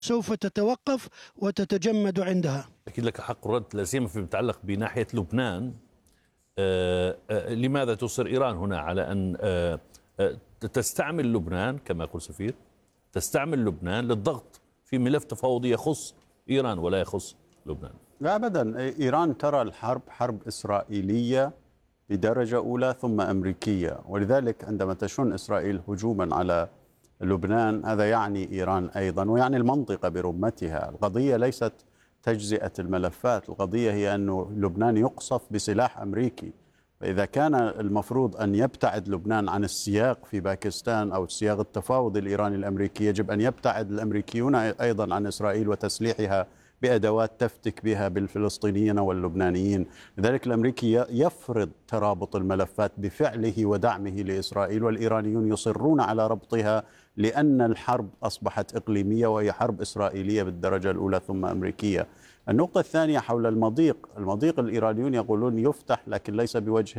سوف تتوقف وتتجمد عندها. أكيد لك حق الرد، لا سيما فيما يتعلق بناحية لبنان. لماذا تصر إيران هنا على أن تستعمل لبنان كما يقول سفير، تستعمل لبنان للضغط في ملف تفاوضي يخص إيران ولا يخص لبنان؟ لا أبدا. إيران ترى الحرب حرب إسرائيلية بدرجة أولى ثم أمريكية، ولذلك عندما تشن إسرائيل هجوما على لبنان هذا يعني إيران أيضا ويعني المنطقة برمتها. القضية ليست تجزئة الملفات، القضية هي أن لبنان يقصف بسلاح أمريكي. فإذا كان المفروض أن يبتعد لبنان عن السياق في باكستان أو السياق التفاوض الإيراني الأمريكي، يجب أن يبتعد الأمريكيون أيضا عن إسرائيل وتسليحها بأدوات تفتك بها بالفلسطينيين واللبنانيين. لذلك الأمريكي يفرض ترابط الملفات بفعله ودعمه لإسرائيل، والإيرانيون يصرون على ربطها لأن الحرب أصبحت إقليمية وهي حرب إسرائيلية بالدرجة الأولى ثم أمريكية. النقطة الثانية حول المضيق الإيرانيون يقولون يفتح لكن ليس بوجه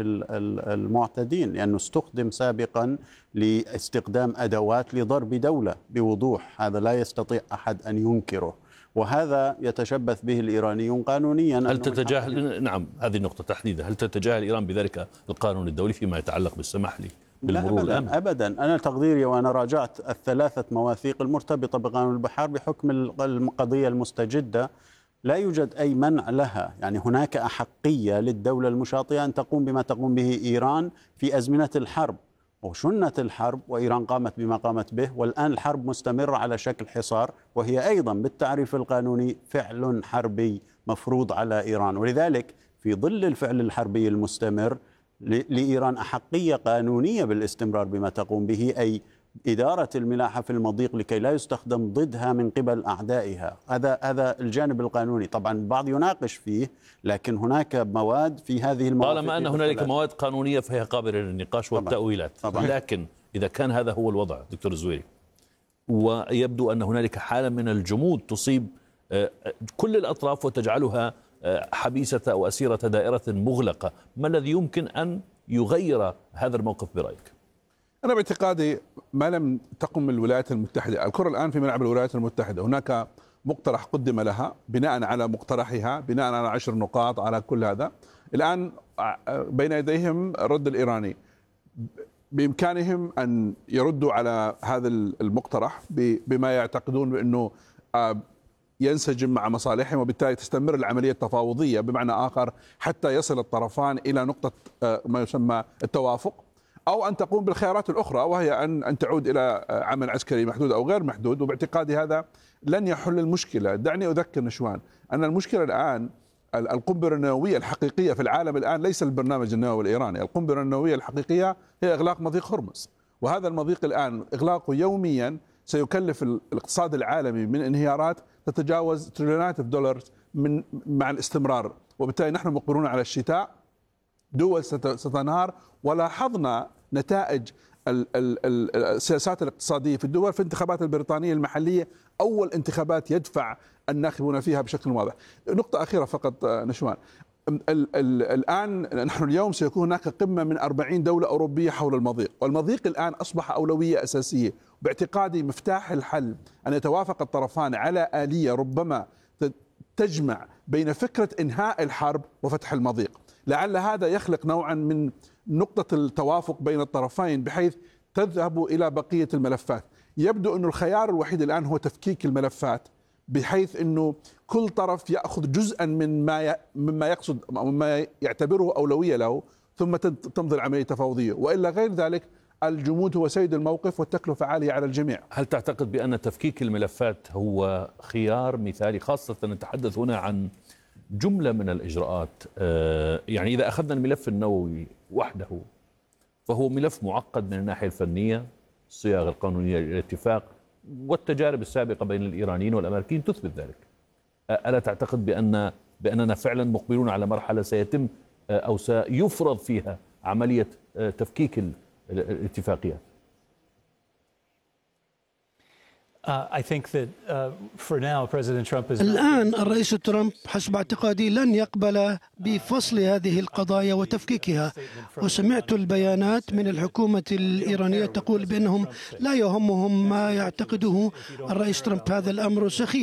المعتدين، لأنه استخدم سابقا لاستخدام أدوات لضرب دولة بوضوح، هذا لا يستطيع أحد أن ينكره، وهذا يتشبث به الإيرانيون قانونيا. هل تتجاهل نعم هذه النقطة تحديدا، هل تتجاهل إيران بذلك القانون الدولي فيما يتعلق بالسماح لي بالمرور لا الآمن؟ أبدا. أنا تقديري وأنا راجعت الثلاثة مواثيق المرتبطة بقانون البحار بحكم القضية المستجدة، لا يوجد أي منع لها. يعني هناك أحقية للدولة المشاطئة أن تقوم بما تقوم به إيران في أزمنة الحرب، وشنت الحرب وإيران قامت بما قامت به، والآن الحرب مستمرة على شكل حصار، وهي أيضا بالتعريف القانوني فعل حربي مفروض على إيران. ولذلك في ظل الفعل الحربي المستمر لإيران أحقية قانونية بالاستمرار بما تقوم به، أي إدارة الملاحة في المضيق لكي لا يستخدم ضدها من قبل أعدائها. هذا الجانب القانوني. طبعا البعض يناقش فيه، لكن هناك مواد في هذه المواثيق. طالما أن هنالك مواد قانونية فهي قابلة للنقاش والتأويلات. طبعا. لكن إذا كان هذا هو الوضع دكتور الزويري، ويبدو أن هنالك حالة من الجمود تصيب كل الأطراف وتجعلها حبيسة أو أسيرة دائرة مغلقة، ما الذي يمكن أن يغير هذا الموقف برأيك؟ أنا باعتقادي ما لم تقم الولايات المتحدة، الكرة الآن في ملعب الولايات المتحدة، هناك مقترح قدم لها بناء على مقترحها، بناء على 10 نقاط، على كل هذا. الآن بين يديهم الرد الإيراني، بإمكانهم أن يردوا على هذا المقترح بما يعتقدون بأنه ينسجم مع مصالحهم، وبالتالي تستمر العملية التفاوضية بمعنى آخر حتى يصل الطرفان إلى نقطة ما يسمى التوافق، أو أن تقوم بالخيارات الأخرى وهي أن تعود إلى عمل عسكري محدود أو غير محدود. وباعتقادي هذا لن يحل المشكلة. دعني أذكر نشوان أن المشكلة الآن القنبلة النووية الحقيقية في العالم الآن ليس البرنامج النووي الإيراني، القنبلة النووية الحقيقية هي إغلاق مضيق هرمز، وهذا المضيق الآن إغلاقه يوميا سيكلف الاقتصاد العالمي من انهيارات تتجاوز تريليونات الدولار مع الاستمرار، وبالتالي نحن مقبلون على الشتاء، دول ستنهار. ولاحظنا نتائج السياسات الاقتصادية في الدول في الانتخابات البريطانية المحلية، أول انتخابات يدفع الناخبون فيها بشكل واضح. نقطة أخيرة فقط نشوان، الآن نحن اليوم سيكون هناك قمة من 40 دولة أوروبية حول المضيق، والمضيق الآن أصبح أولوية أساسية. باعتقادي مفتاح الحل أن يتوافق الطرفان على آلية ربما تجمع بين فكرة إنهاء الحرب وفتح المضيق. لعل هذا يخلق نوعا من نقطة التوافق بين الطرفين بحيث تذهب إلى بقية الملفات. يبدو أن الخيار الوحيد الآن هو تفكيك الملفات، بحيث أنه كل طرف يأخذ جزءا مما يقصد مما يعتبره أولوية له، ثم تمضي العملية التفاوضية، وإلا غير ذلك الجمود هو سيد الموقف والتكلفة عالية على الجميع. هل تعتقد بأن تفكيك الملفات هو خيار مثالي، خاصة نتحدث هنا عن جملة من الإجراءات؟ يعني إذا أخذنا الملف النووي وحده فهو ملف معقد من الناحية الفنية، الصياغة القانونية للاتفاق، والتجارب السابقة بين الإيرانيين والأمريكيين تثبت ذلك. ألا تعتقد بأننا فعلا مقبلون على مرحلة سيتم أو سيفرض فيها عملية تفكيك الاتفاقيات؟ الآن الرئيس ترامب حسب اعتقادي لن يقبل بفصل هذه القضايا وتفكيكها، وسمعت البيانات من الحكومة الإيرانية تقول بأنهم لا يهمهم ما يعتقده الرئيس ترامب. هذا الأمر سخيف.